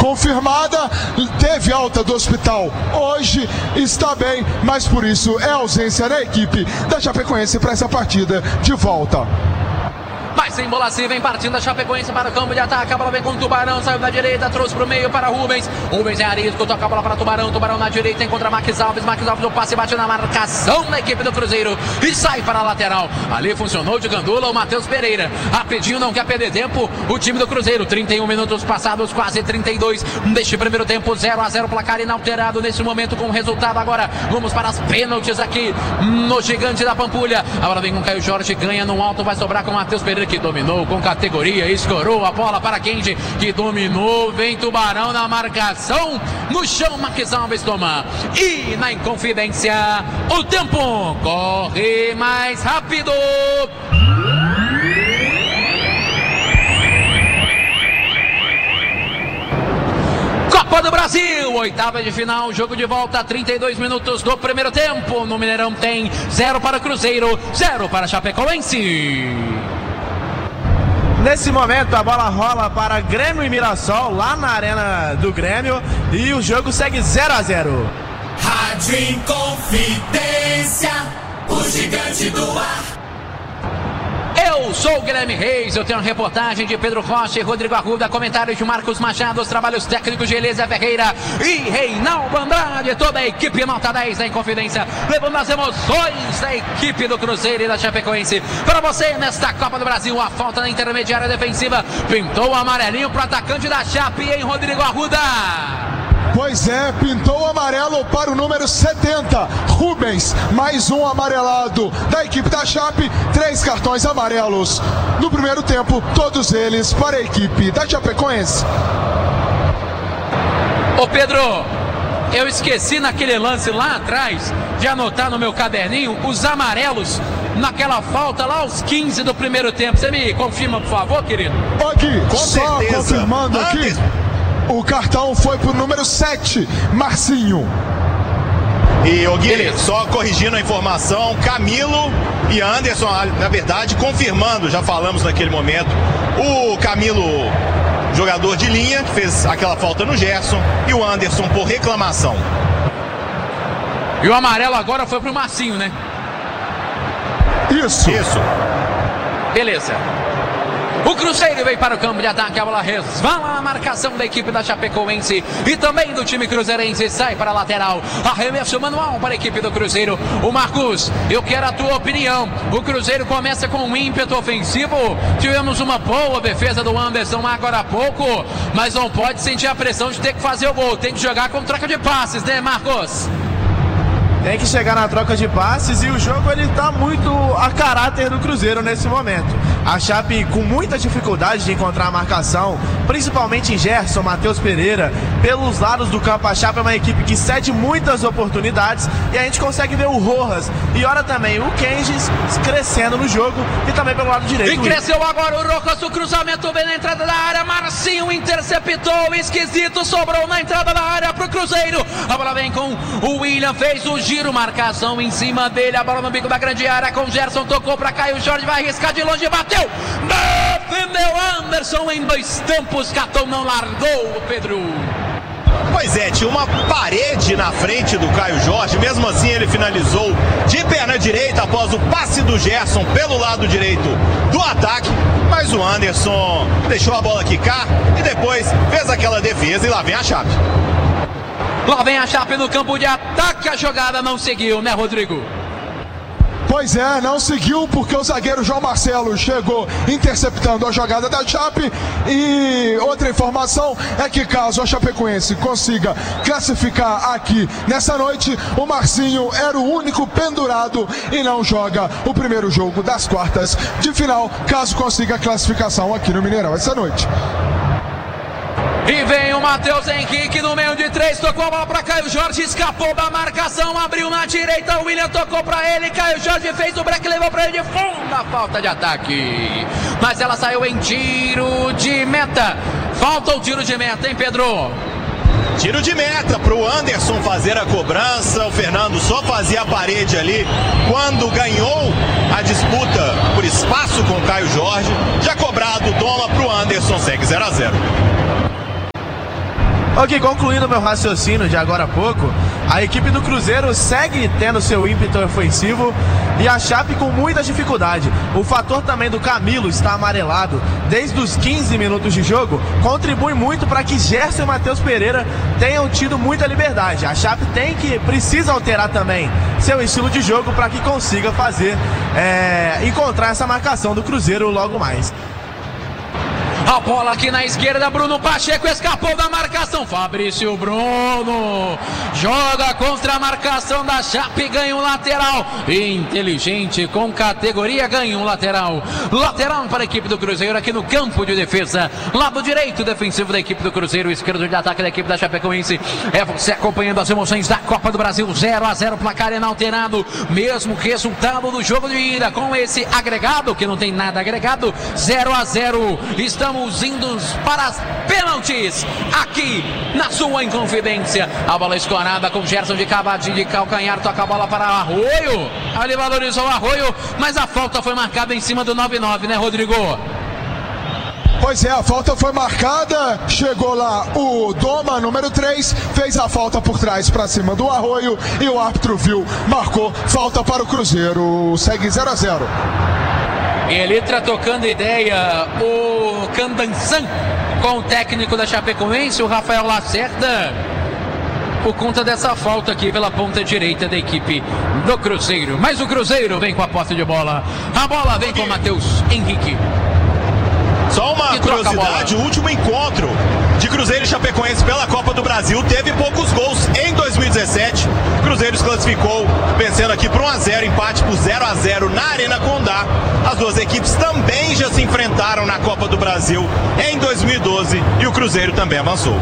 confirmada, teve alta do hospital. Hoje está bem, mas por isso é ausência da equipe da Chapecoense para essa partida de volta. Mais sem bola, se vem partindo a Chapecoense para o campo de ataque. A bola vem com o Tubarão, saiu da direita, trouxe para o meio para Rubens. Rubens é arisco, toca a bola para Tubarão. Tubarão na direita, encontra Marques Alves. Marques Alves, o passe bate na marcação da equipe do Cruzeiro e sai para a lateral. Ali funcionou de gandula o Matheus Pereira. Rapidinho, não quer perder tempo o time do Cruzeiro. 31 minutos passados, quase 32 deste primeiro tempo. 0-0, placar inalterado nesse momento com o resultado. Agora vamos para as pênaltis aqui no Gigante da Pampulha. A bola vem com o Caio Jorge, ganha no alto, vai sobrar com o Matheus Pereira, que dominou com categoria, escorou a bola para Kendi, que dominou, vem Tubarão na marcação, no chão Marques Alves toma, e na Inconfidência o tempo corre mais rápido. Copa do Brasil, oitava de final, jogo de volta, 32 minutos do primeiro tempo. No Mineirão tem 0 para Cruzeiro, 0 para Chapecoense. Nesse momento a bola rola para Grêmio e Mirassol lá na arena do Grêmio e o jogo segue 0-0. Rádio Inconfidência, o gigante do ar. Eu sou o Guilherme Reis, eu tenho uma reportagem de Pedro Rocha e Rodrigo Arruda, comentários de Marcos Machado, os trabalhos técnicos de Elisa Ferreira e Reinaldo Andrade, toda a equipe nota 10 da Inconfidência, levando as emoções da equipe do Cruzeiro e da Chapecoense para você nesta Copa do Brasil. A falta na intermediária defensiva pintou o amarelinho para o atacante da Chape, hein, Rodrigo Arruda? Pois é, pintou o amarelo para o número 70, Rubens, mais um amarelado da equipe da Chape, 3 cartões amarelos no primeiro tempo, todos eles para a equipe da Chapecoense. Ô Pedro, eu esqueci naquele lance lá atrás de anotar no meu caderninho os amarelos naquela falta lá aos 15 do primeiro tempo. Você me confirma, por favor, querido? Aqui, Com só certeza. confirmando aqui. O cartão foi pro número 7, Marcinho. E o Gui, só corrigindo a informação, Camilo e Anderson, na verdade, confirmando, já falamos naquele momento, o Camilo, jogador de linha, que fez aquela falta no Gerson, e o Anderson por reclamação. E o amarelo agora foi pro Marcinho, né? Isso. Beleza. O Cruzeiro veio para o campo de ataque, a bola resvala na marcação da equipe da Chapecoense e também do time cruzeirense, sai para a lateral, arremesso manual para a equipe do Cruzeiro. O Marcos, eu quero a tua opinião. O Cruzeiro começa com um ímpeto ofensivo, tivemos uma boa defesa do Anderson agora há pouco, mas não pode sentir a pressão de ter que fazer o gol, tem que jogar com troca de passes, né, Marcos? Tem que chegar na troca de passes e o jogo ele tá muito a caráter do Cruzeiro nesse momento. A Chape com muita dificuldade de encontrar a marcação, principalmente em Gerson, Matheus Pereira, pelos lados do campo. A Chape é uma equipe que cede muitas oportunidades e a gente consegue ver o Rojas e ora também o Kenges crescendo no jogo e também pelo lado direito. E cresceu agora o Rojas, o cruzamento vem na entrada da área, Marcinho interceptou, esquisito, sobrou na entrada da área pro Cruzeiro. A bola vem com o William, fez o giro, marcação em cima dele, a bola no bico da grande área com Gerson, tocou pra Caio Jorge, vai arriscar de longe, bateu, defendeu Anderson em 2 tempos, Catão não largou, Pedro. Pois é, tinha uma parede na frente do Caio Jorge, mesmo assim ele finalizou de perna direita após o passe do Gerson pelo lado direito do ataque, mas o Anderson deixou a bola quicar e depois fez aquela defesa e lá vem a Chape. Lá vem a Chape no campo de ataque, a jogada não seguiu, né, Rodrigo? Pois é, não seguiu porque o zagueiro João Marcelo chegou interceptando a jogada da Chape. E outra informação é que caso a Chapecoense consiga classificar aqui nessa noite, o Marcinho era o único pendurado e não joga o primeiro jogo das quartas de final, caso consiga a classificação aqui no Mineirão essa noite. E vem o Matheus Henrique no meio de 3, tocou a bola para Caio Jorge, escapou da marcação, abriu na direita, o William tocou para ele, Caio Jorge fez o break, levou para ele de fundo, a falta de ataque. Mas ela saiu em tiro de meta. Falta o tiro de meta, hein, Pedro? Tiro de meta para o Anderson fazer a cobrança. O Fernando só fazia a parede ali quando ganhou a disputa por espaço com o Caio Jorge. Já cobrado, toma para o Anderson, segue 0-0. Ok, concluindo meu raciocínio de agora a pouco, a equipe do Cruzeiro segue tendo seu ímpeto ofensivo e a Chape com muita dificuldade. O fator também do Camilo estar amarelado desde os 15 minutos de jogo contribui muito para que Gerson e Matheus Pereira tenham tido muita liberdade. A Chape precisa alterar também seu estilo de jogo para que consiga encontrar essa marcação do Cruzeiro logo mais. A bola aqui na esquerda, Bruno Pacheco escapou da marcação. Fabrício Bruno joga contra a marcação da Chape, ganha um lateral. Inteligente, com categoria, ganha um lateral. Lateral para a equipe do Cruzeiro aqui no campo de defesa. Lado direito defensivo da equipe do Cruzeiro, esquerdo de ataque da equipe da Chapecoense. É você acompanhando as emoções da Copa do Brasil. 0-0, placar inalterado. Mesmo resultado do jogo de ida, com esse agregado, que não tem nada agregado, 0-0. Estamos indo para as pênaltis aqui na sua Inconfidência. A bola escorada com Gerson de cavadinho de calcanhar, toca a bola para Arroio. Ali valorizou o Arroio, mas a falta foi marcada em cima do 9-9, né, Rodrigo? Pois é, a falta foi marcada, chegou lá o Doma, número 3, fez a falta por trás para cima do Arroio e o árbitro viu, marcou falta para o Cruzeiro, segue 0-0. Elitra tocando ideia, o Candansan com o técnico da Chapecoense, o Rafael Lacerda, por conta dessa falta aqui pela ponta direita da equipe do Cruzeiro. Mas o Cruzeiro vem com a posse de bola, a bola vem com o Matheus Henrique. Só uma curiosidade, o último encontro de Cruzeiro e Chapecoense pela Copa do Brasil teve poucos gols em 2017. O Cruzeiro se classificou vencendo aqui por 1-0, empate por 0-0 na Arena Condá. As duas equipes também já se enfrentaram na Copa do Brasil em 2012 e o Cruzeiro também avançou.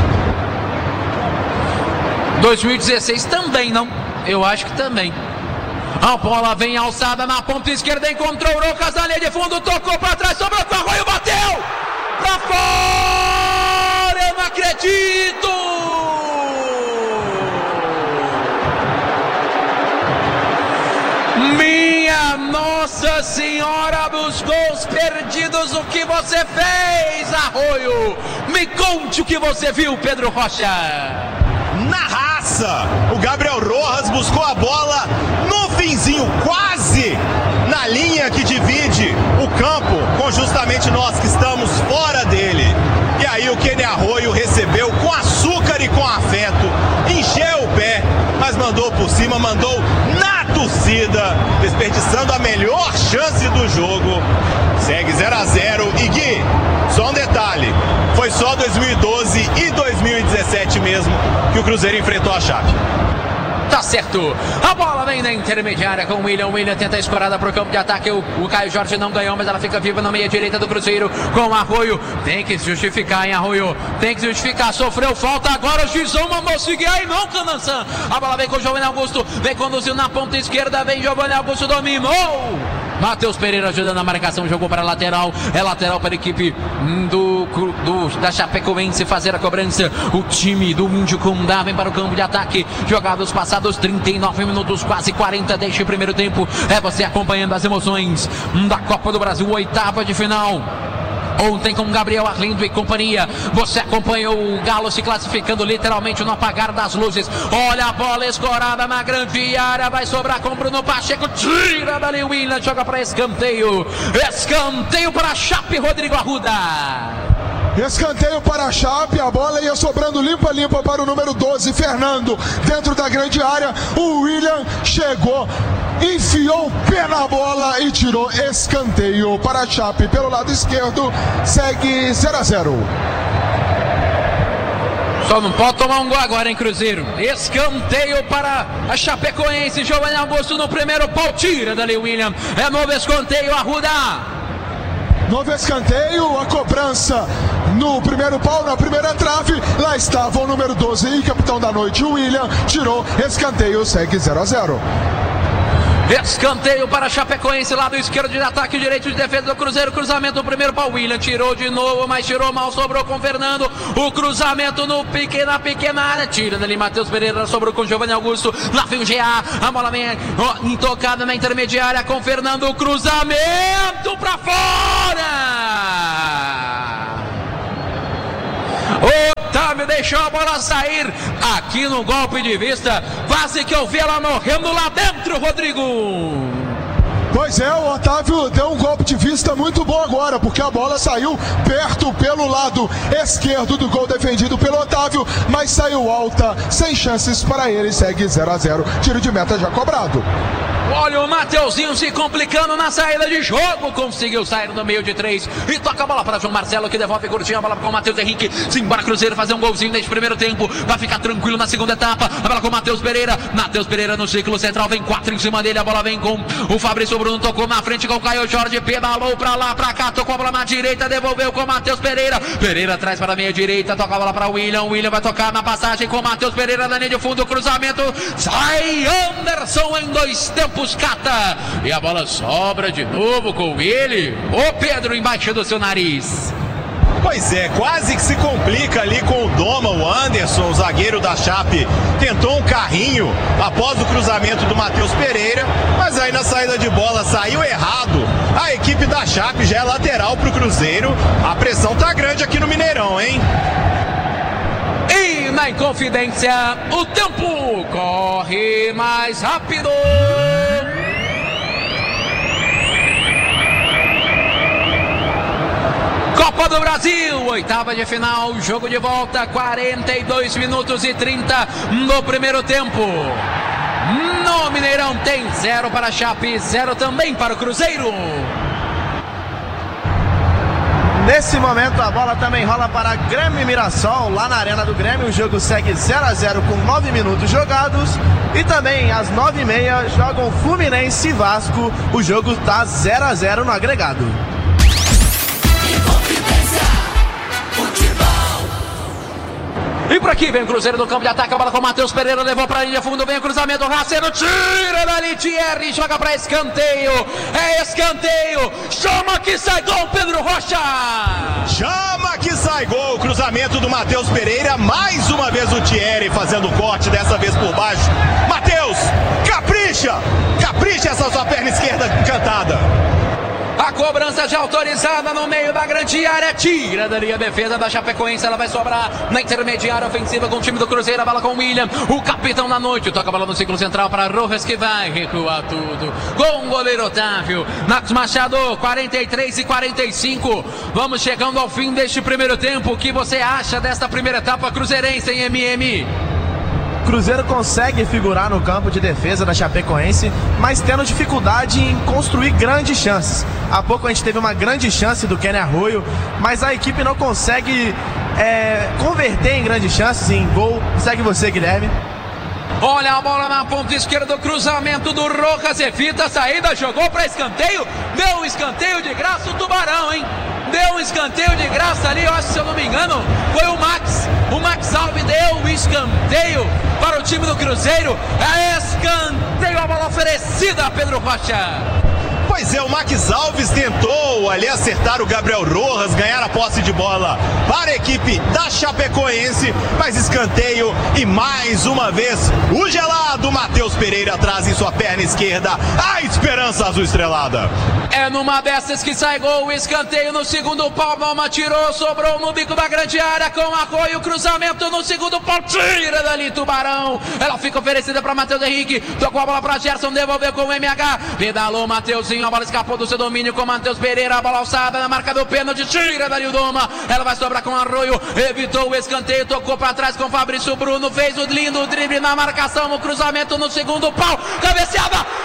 2016 também, não? Eu acho que também. A bola vem alçada na ponta esquerda, encontrou o Rocas na linha de fundo, tocou para trás, sobrou com o Arroio, bateu! Pra fora! Eu não acredito! Minha Nossa Senhora dos gols perdidos, o que você fez, Arroio? Me conte o que você viu, Pedro Rocha. Na raça, o Gabriel Rojas buscou a bola no finzinho, quase na linha que divide o campo com justamente nós que estamos fora dele. E aí o Kenny Arroio recebeu com açúcar e com afeto, encheu o pé, mas mandou por cima, mandou na torcida, desperdiçando a melhor chance do jogo. Segue 0-0 e Gui, só um detalhe, foi só 2012 e 2017 mesmo que o Cruzeiro enfrentou a Chape. Tá certo, a bola vem na intermediária com o William. William tenta a escorada pro campo de ataque. O Caio Jorge não ganhou, mas ela fica viva na meia direita do Cruzeiro com o Arroio. Tem que se justificar, hein, Arroio? Tem que se justificar, sofreu falta agora. O Gizão mandou seguir aí, não, Canançã. A bola vem com o Giovanni Augusto, vem conduzindo na ponta esquerda. Vem Giovanni Augusto, dominou. Matheus Pereira ajudando a marcação, jogou para a lateral. É lateral para a equipe da Chapecoense fazer a cobrança. O time do Índio Condá vem para o campo de ataque. Jogados passados 39 minutos, quase 40 deste primeiro tempo. É você acompanhando as emoções da Copa do Brasil, oitava de final. Ontem com Gabriel Arlindo e companhia, você acompanhou o Galo se classificando literalmente no apagar das luzes. Olha a bola escorada na grande área, vai sobrar com Bruno Pacheco, tira dali o William, joga para escanteio. Escanteio para a Chape, Rodrigo Arruda. Escanteio para a Chape, a bola ia sobrando limpa para o número 12, Fernando, dentro da grande área. O William chegou, enfiou o pé na bola e tirou escanteio para a Chape pelo lado esquerdo, segue 0-0. Só não pode tomar um gol agora, hein, Cruzeiro? Escanteio para a Chapecoense, Giovanni Augusto no primeiro pau, tira dali o William. É novo escanteio, Arruda. Novo escanteio, a cobrança no primeiro pau, na primeira trave. Lá estava o número 12 e capitão da noite, o William, tirou escanteio, segue 0-0. Escanteio para a Chapecoense, lado esquerdo de ataque, direito de defesa do Cruzeiro. Cruzamento no primeiro pau, William tirou de novo, mas tirou mal, sobrou com Fernando. O cruzamento no pique, na pequena área, tira dali Matheus Pereira, sobrou com Giovanni Augusto. Lá vem o GA, a bola vem intocada na intermediária com Fernando. Cruzamento para fora. Exame, deixou a bola sair aqui no golpe de vista. Quase que eu vi ela morrendo lá dentro, Rodrigo. Pois é, o Otávio deu um golpe de vista muito bom agora, porque a bola saiu perto pelo lado esquerdo do gol defendido pelo Otávio, mas saiu alta, sem chances para ele, segue 0-0, tiro de meta já cobrado. Olha o Mateuzinho se complicando na saída de jogo, conseguiu sair no meio de 3 e toca a bola para João Marcelo, que devolve curtinho a bola com o Matheus Henrique. Simbora Cruzeiro fazer um golzinho neste primeiro tempo, vai ficar tranquilo na segunda etapa. A bola com o Matheus Pereira no ciclo central, vem 4 em cima dele, a bola vem com o Fabrício Bruno, tocou na frente com o Caio Jorge, pedalou pra lá, pra cá, tocou a bola na direita, devolveu com o Matheus Pereira traz para a meia direita, toca a bola para o William vai tocar na passagem com o Matheus Pereira, na linha de fundo, cruzamento, sai Anderson em 2 tempos, cata, e a bola sobra de novo com ele, o Pedro embaixo do seu nariz. Pois é, quase que se complica ali com o Doma, o Anderson, o zagueiro da Chape, tentou um carrinho após o cruzamento do Matheus Pereira, mas aí na saída de bola saiu errado. A equipe da Chape já é lateral pro Cruzeiro, a pressão tá grande aqui no Mineirão, hein? E na Inconfidência, o tempo corre mais rápido. Copa do Brasil, oitava de final, jogo de volta, 42 minutos e 30 no primeiro tempo. No Mineirão tem 0 para a Chape, 0 também para o Cruzeiro. Nesse momento a bola também rola para Grêmio e Mirassol, lá na Arena do Grêmio. O jogo segue 0-0 com 9 minutos jogados. E também às 9h30 jogam Fluminense e Vasco. O jogo está 0-0 no agregado. E por aqui vem o Cruzeiro no campo de ataque, a bola com o Matheus Pereira, levou para a linha fundo, vem o cruzamento, o Raceiro tira dali, Thierry joga para escanteio, é escanteio, chama que sai gol, Pedro Rocha! Chama que sai gol, cruzamento do Matheus Pereira, mais uma vez o Thierry fazendo corte, dessa vez por baixo. Matheus, capricha essa sua perna esquerda encantada. A cobrança já autorizada no meio da grande área, tira dali a defesa da Chapecoense, ela vai sobrar na intermediária ofensiva com o time do Cruzeiro, a bola com o William, o capitão da noite, toca a bola no ciclo central para Rojas, que vai recuar tudo, com o goleiro Otávio, Marcos Machado, 43 e 45, vamos chegando ao fim deste primeiro tempo. O que você acha desta primeira etapa cruzeirense em MM? Cruzeiro consegue figurar no campo de defesa da Chapecoense, mas tendo dificuldade em construir grandes chances. Há pouco a gente teve uma grande chance do Kenny Arroio, mas a equipe não consegue converter em grandes chances, em gol. Segue você, Guilherme. Olha a bola na ponta esquerda, o cruzamento do Rojas, evita a saída, jogou para escanteio, deu um escanteio de graça o Tubarão, hein? Deu um escanteio de graça ali, eu acho, se eu não me engano, foi o Max Alves deu o escanteio para o time do Cruzeiro, é escanteio, a bola oferecida a Pedro Rocha. Pois é, o Max Alves tentou ali acertar o Gabriel Rojas, ganhar a posse de bola para a equipe da Chapecoense, mas escanteio e mais uma vez o gelado Matheus Pereira atrás em sua perna esquerda, a esperança azul estrelada. É numa dessas que sai gol, o escanteio no segundo pau, Malma tirou, sobrou no bico da grande área com Arroio, cruzamento no segundo pau, tira dali Tubarão, ela fica oferecida para Matheus Henrique, tocou a bola para Gerson, devolveu com o MH, pedalou Mateuzinho, a bola escapou do seu domínio com Matheus Pereira, a bola alçada na marca do pênalti, tira dali o Doma, ela vai sobrar com Arroio, evitou o escanteio, tocou para trás com Fabrício Bruno, fez o lindo drible na marcação, o cruzamento no segundo pau, cabeceada,